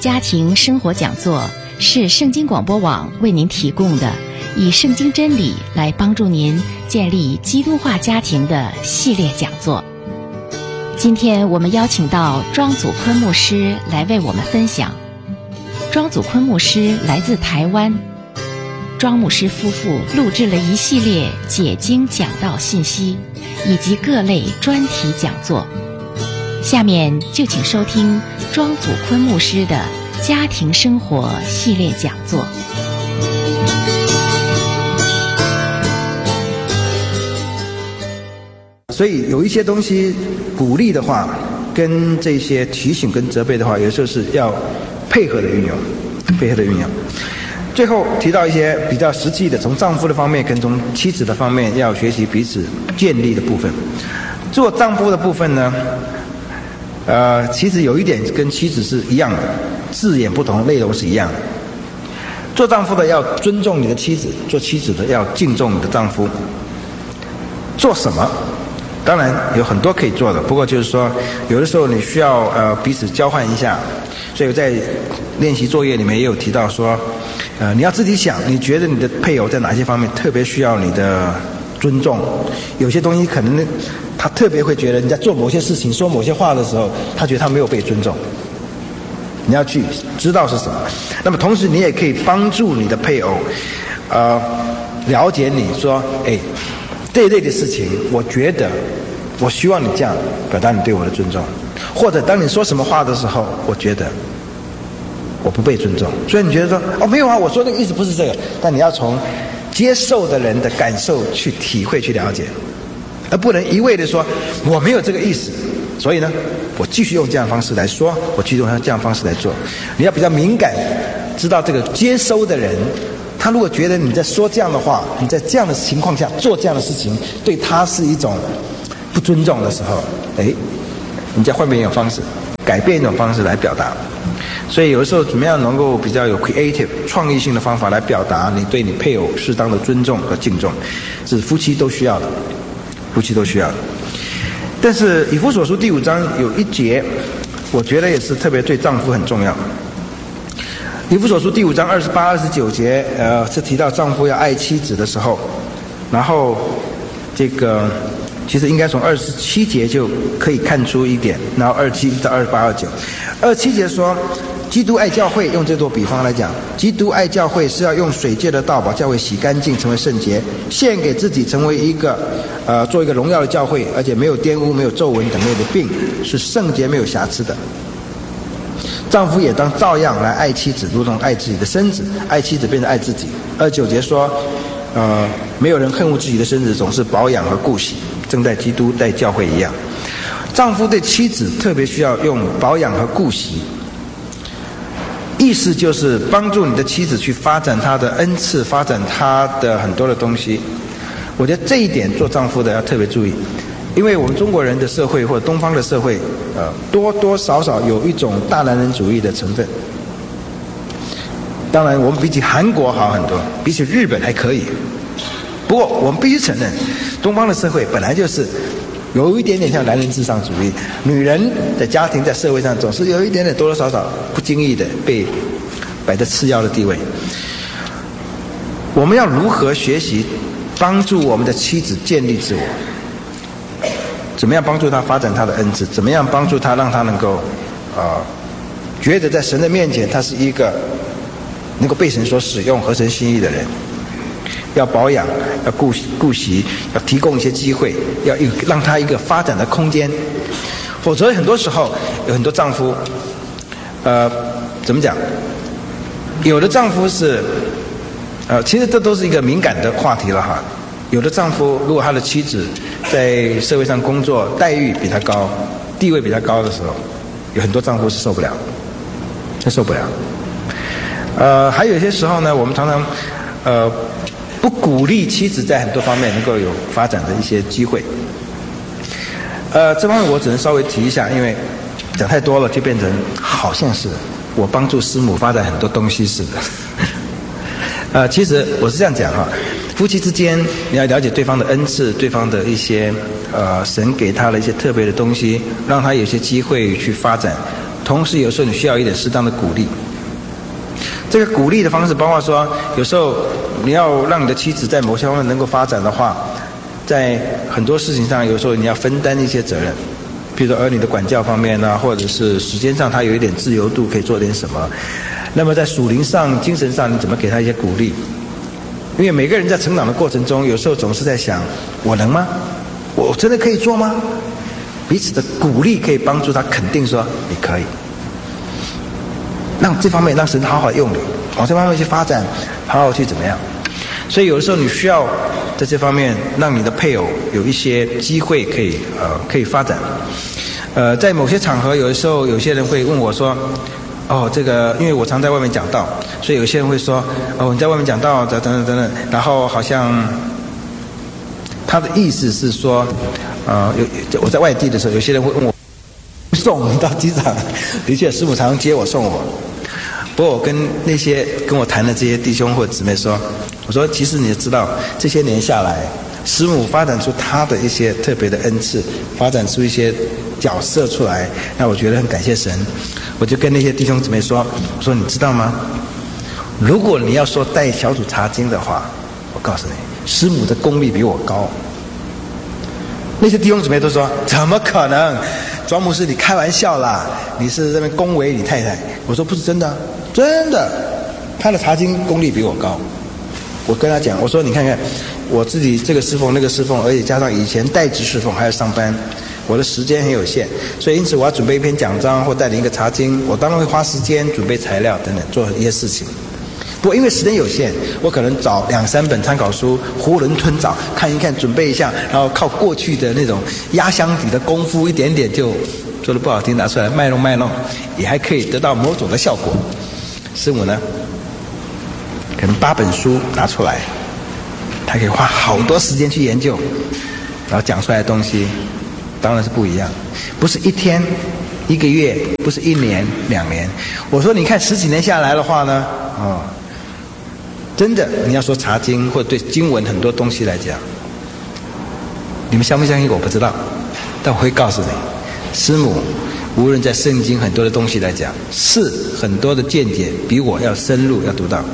家庭生活讲座是圣经广播网为您提供的以圣经真理来帮助您建立基督化家庭的系列讲座。今天我们邀请到庄祖坤牧师来为我们分享。庄祖坤牧师来自台湾，庄牧师夫妇录制了一系列解经讲道信息以及各类专题讲座。下面就请收听庄祖坤牧师的家庭生活系列讲座。 所以有一些东西鼓励的话，跟这些提醒跟责备的话，有时候是要配合的运用，最后提到一些比较实际的，从丈夫的方面跟从妻子的方面要学习彼此建立的部分。做丈夫的部分呢，其实有一点跟妻子是一样的，字眼不同，内容是一样的。做丈夫的要尊重你的妻子，做妻子的要敬重你的丈夫。做什么？当然有很多可以做的，不过就是说，有的时候你需要彼此交换一下。所以我在练习作业里面也有提到说，你要自己想，你觉得你的配偶在哪些方面特别需要你的尊重？有些东西可能他特别会觉得你在做某些事情、说某些话的时候，他觉得他没有被尊重。你要去知道是什么。那么同时你也可以帮助你的配偶，了解你说，这一类的事情，我觉得我希望你这样表达你对我的尊重，或者当你说什么话的时候，我觉得我不被尊重，所以你觉得说没有啊，我说那个意思不是这个，但你要从接受的人的感受去体会去了解，而不能一味的说我没有这个意思，所以呢我继续用这样的方式来说，我继续用这样的方式来做。你要比较敏感，知道这个接收的人，他如果觉得你在说这样的话，你在这样的情况下做这样的事情，对他是一种不尊重的时候，你再换变一种方式，改变一种方式来表达。所以有的时候怎么样能够比较有 creative 创意性的方法来表达你对你配偶适当的尊重和敬重，是夫妻都需要的，但是以弗所书第5章有一节，我觉得也是特别对丈夫很重要。以弗所书第5章28、29节，是提到丈夫要爱妻子的时候，然后这个其实应该从27节就可以看出一点，然后27到28、29。27节说，基督爱教会，用这做比方来讲，基督爱教会是要用水界的道把教会洗干净，成为圣洁，献给自己，成为一个做一个荣耀的教会，而且没有玷污、没有皱纹等类的病，是圣洁没有瑕疵的。丈夫也当照样来爱妻子，如同爱自己的身子，爱妻子变成爱自己。29节说，没有人恨恶自己的身子，总是保养和顾惜，正待基督待教会一样。丈夫对妻子特别需要用保养和顾惜，意思就是帮助你的妻子去发展她的恩赐，发展她的很多的东西。我觉得这一点做丈夫的要特别注意，因为我们中国人的社会或者东方的社会，多多少少有一种大男人主义的成分。当然我们比起韩国好很多，比起日本还可以，不过我们必须承认，东方的社会本来就是有一点点像男人至上主义，女人在家庭在社会上总是有一点点多多少少不经意的被摆在次要的地位。我们要如何学习帮助我们的妻子建立自我？怎么样帮助她发展她的恩赐？怎么样帮助她让她能够觉得在神的面前她是一个能够被神所使用、合神心意的人？要保养，要顾惜，要提供一些机会，要让她一个发展的空间。否则很多时候有很多丈夫怎么讲，有的丈夫是其实这都是一个敏感的话题了哈。有的丈夫如果他的妻子在社会上工作待遇比他高，地位比他高的时候，有很多丈夫是受不了。还有一些时候呢，我们常常不鼓励妻子在很多方面能够有发展的一些机会。这方面我只能稍微提一下，因为讲太多了就变成好像是我帮助师母发展很多东西似的。其实我是这样讲哈，夫妻之间你要了解对方的恩赐，对方的一些神给他的一些特别的东西，让他有些机会去发展， 同时有时候你需要一点适当的鼓励。这个鼓励的方式包括说，有时候你要让你的妻子在某些方面能够发展的话，在很多事情上有时候你要分担一些责任，比如说儿女的管教方面啊，或者是时间上他有一点自由度可以做点什么。那么在属灵上、精神上你怎么给他一些鼓励？因为每个人在成长的过程中，有时候总是在想，我能吗？我真的可以做吗？彼此的鼓励可以帮助他肯定说你可以，让这方面让神好好用你，往这方面去发展，好好去怎么样。所以有的时候你需要在这方面让你的配偶有一些机会可以发展。在某些场合，有的时候有些人会问我说，这个因为我常在外面讲道，所以有些人会说，你在外面讲道等等等等，然后好像他的意思是说，我在外地的时候，有些人会问我送你到机场，的确师母常常接我送我。不过我跟那些跟我谈的这些弟兄或者姊妹说，我说其实你也知道，这些年下来，师母发展出他的一些特别的恩赐，发展出一些角色出来，那我觉得很感谢神。我就跟那些弟兄姊妹说，我说你知道吗？如果你要说带小组查经的话，我告诉你，师母的功力比我高。那些弟兄姊妹都说怎么可能？庄牧师你开玩笑啦，你是在那边恭维你太太。我说不是真的，真的，他的查经功力比我高。我跟他讲，我说你看看我自己这个侍奉那个侍奉，而且加上以前代职侍奉还要上班，我的时间很有限，所以因此我要准备一篇讲章或带领一个查经，我当然会花时间准备材料等等做一些事情。不过因为时间有限，我可能找2-3本参考书囫囵吞枣看一看，准备一下，然后靠过去的那种压箱底的功夫，一点点就做得不好听拿出来卖弄，也还可以得到某种的效果。师母呢，可能8本书拿出来，他可以花好多时间去研究，然后讲出来的东西当然是不一样，不是1天1个月，不是1年2年。我说你看10几年下来的话呢，真的你要说查经或者对经文很多东西来讲，你们相不相信我不知道，但我会告诉你，师母无论在圣经很多的东西来讲，是很多的见解比我要深入要读到。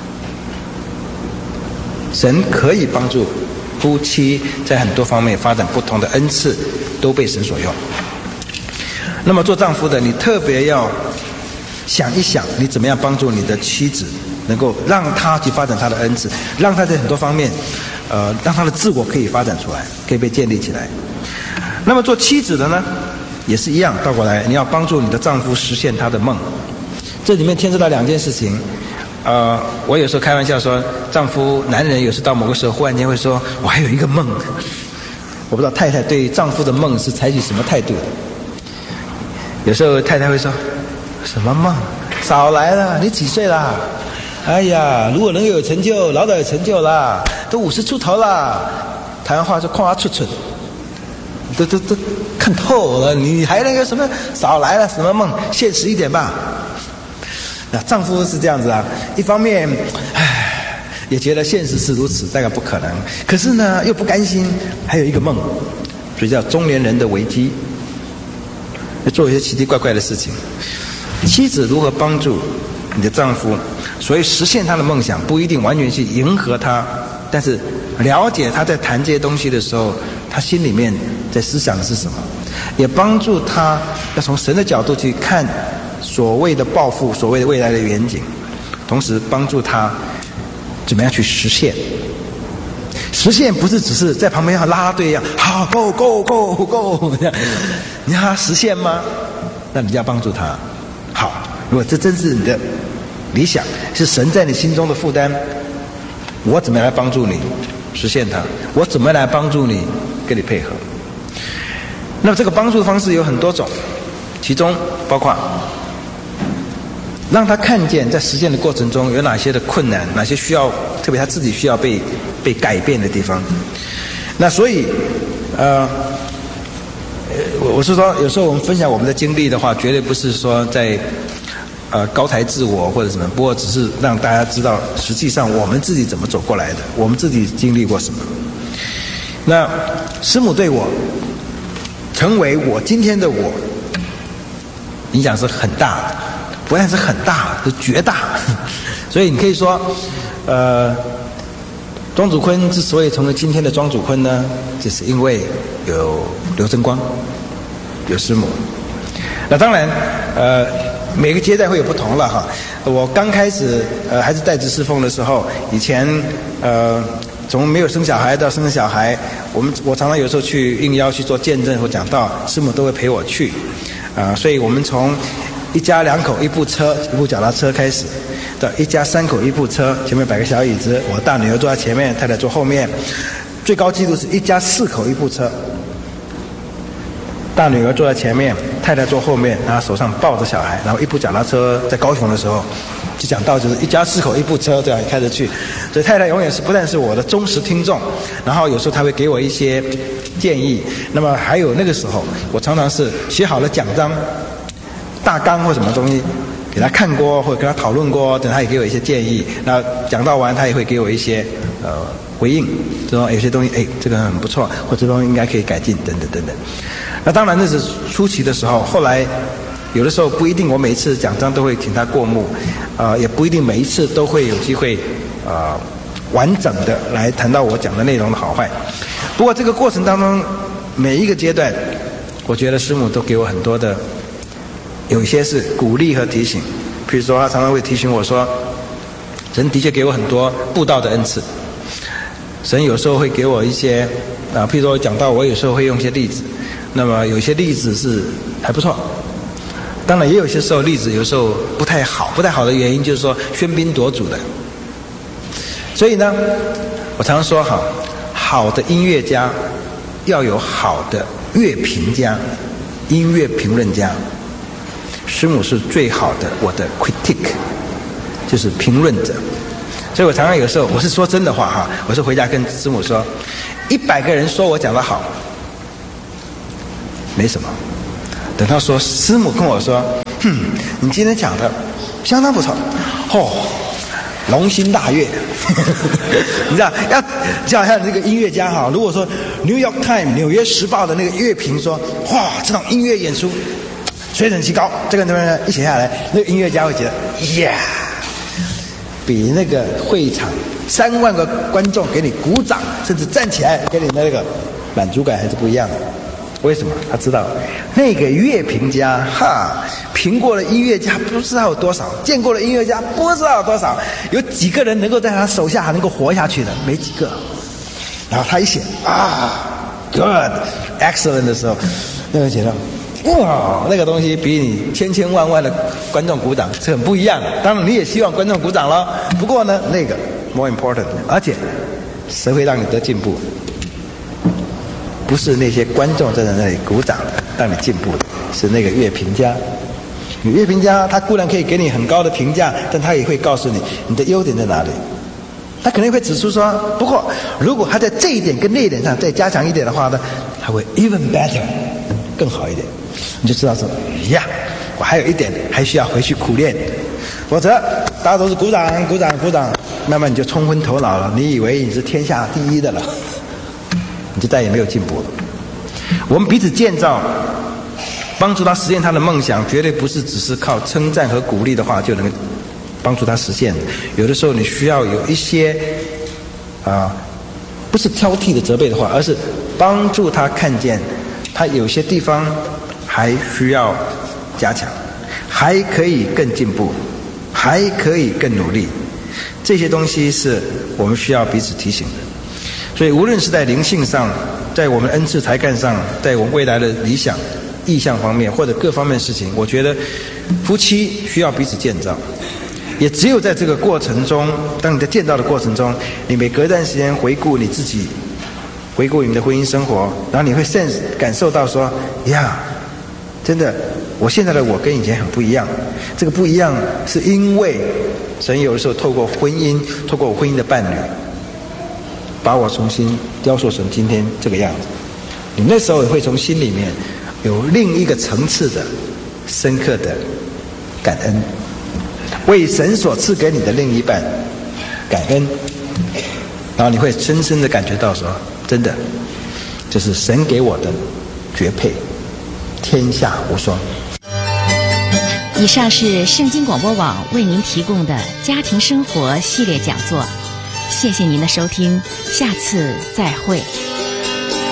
神可以帮助夫妻在很多方面发展不同的恩赐，都被神所用。那么做丈夫的，你特别要想一想，你怎么样帮助你的妻子，能够让她去发展她的恩赐，让她在很多方面，让她的自我可以发展出来，可以被建立起来。那么做妻子的呢，也是一样，倒过来，你要帮助你的丈夫实现他的梦。这里面牵涉到2件事情。我有时候开玩笑说，男人有时到某个时候忽然间会说，我还有一个梦。我不知道太太对丈夫的梦是采取什么态度的。有时候太太会说，什么梦？少来了，你几岁啦？哎呀，如果能有成就，老早有成就啦，都50出头啦。台湾话说看我出蠢，都看透了，你还能有什么？少来了，什么梦？现实一点吧。那丈夫是这样子啊，一方面也觉得现实是如此，大概不可能，可是呢又不甘心，还有一个梦，所以叫中年人的危机，做一些奇奇怪怪的事情。妻子如何帮助你的丈夫，所以实现他的梦想，不一定完全去迎合他，但是了解他在谈这些东西的时候，他心里面在思想的是什么，也帮助他要从神的角度去看所谓的抱负，所谓的未来的远景，同时帮助他怎么样去实现。实现不是只是在旁边像拉拉队一样，好 go， 你让他实现吗？那你就要帮助他。好，如果这真是你的理想，是神在你心中的负担，我怎么样来帮助你实现它？我怎么样来帮助你跟你配合？那么这个帮助的方式有很多种，其中包括让他看见在实践的过程中有哪些的困难，哪些需要，特别他自己需要被改变的地方。那所以我是说，有时候我们分享我们的经历的话，绝对不是说在高抬自我或者什么，不过只是让大家知道实际上我们自己怎么走过来的，我们自己经历过什么。那师母对我成为我今天的我影响是很大的，不但是很大，是绝大。所以你可以说，庄主坤之所以成为今天的庄主坤呢，就是因为有刘贞光，有师母。那当然，每个阶段会有不同了哈。我刚开始还是在职侍奉的时候，以前从没有生小孩到生小孩，我常常有时候去应邀去做见证或讲道，师母都会陪我去，所以我们从一家2口1部车1部脚踏车开始，到一家3口1部车，前面摆个小椅子，我大女儿坐在前面，太太坐后面，最高纪录是一家4口1部车，大女儿坐在前面，太太坐后面，然后手上抱着小孩，然后1部脚踏车在高雄的时候就讲到，就是一家4口1部车这样开着去，所以太太永远是不但是我的忠实听众，然后有时候她会给我一些建议。那么还有那个时候，我常常是写好了讲章、大纲或什么东西，给她看过或者跟她讨论过，等她也给我一些建议。那讲到完，她也会给我一些回应，就说有些东西这个很不错，或者这东西应该可以改进等等等等。那当然那是初期的时候，后来有的时候不一定我每一次讲章都会请他过目，也不一定每一次都会有机会完整的来谈到我讲的内容的好坏。不过这个过程当中，每一个阶段，我觉得师母都给我很多的，有一些是鼓励和提醒。譬如说，他常常会提醒我说，神的确给我很多布道的恩赐，神有时候会给我一些譬如说讲到我有时候会用一些例子，那么有些例子是还不错。当然也有些时候例子有时候不太好的原因就是说喧宾夺主的。所以呢，我常说好的音乐家要有好的乐评家、音乐评论家。师母是最好的我的 critic， 就是评论者。所以我常常有时候我是说真的话我是回家跟师母说，100个人说我讲得好，没什么。等他说，师母跟我说，你今天讲的相当不错，龙心大悦。你知道，就好像这个音乐家如果说 New York Times 纽约时报的那个乐评说，哇，这场音乐演出水准极高，这个呢一写下来，那个音乐家会觉得，呀，比那个会场3万个观众给你鼓掌，甚至站起来给你那个满足感还是不一样的。为什么？他知道那个乐评家评过的音乐家不知道有多少，见过的音乐家不知道有多少，有几个人能够在他手下还能够活下去的，没几个。然后他一写good excellent 的时候，那个觉得哇，那个东西比你千万万的观众鼓掌是很不一样的。当然你也希望观众鼓掌了，不过呢那个 more important， 而且谁会让你得进步？不是那些观众站在那里鼓掌让你进步的，是那个乐评家。乐评家他固然可以给你很高的评价，但他也会告诉你你的优点在哪里。他可能会指出说，不过如果他在这一点跟那一点上再加强一点的话呢，他会 even better， 更好一点。你就知道说，我还有一点还需要回去苦练，否则大家都是鼓掌，慢慢你就冲昏头脑了，你以为你是天下第一的了，你就再也没有进步了。我们彼此建造，帮助他实现他的梦想，绝对不是只是靠称赞和鼓励的话就能帮助他实现。有的时候你需要有一些不是挑剔的责备的话，而是帮助他看见他有些地方还需要加强，还可以更进步，还可以更努力。这些东西是我们需要彼此提醒的。所以无论是在灵性上，在我们恩赐才干上，在我们未来的理想意向方面，或者各方面的事情，我觉得夫妻需要彼此建造。也只有在这个过程中，当你在建造的过程中，你每隔一段时间回顾你自己，回顾你们的婚姻生活，然后你会感受到说，真的我现在的我跟以前很不一样。这个不一样是因为神有的时候透过婚姻，透过我婚姻的伴侣，把我重新雕塑成今天这个样子。你那时候也会从心里面有另一个层次的深刻的感恩，为神所赐给你的另一半感恩，然后你会深深的感觉到说，真的这是神给我的绝配，天下无双。 以上是圣经广播网为您提供的家庭生活系列讲座，谢谢您的收听，下次再会。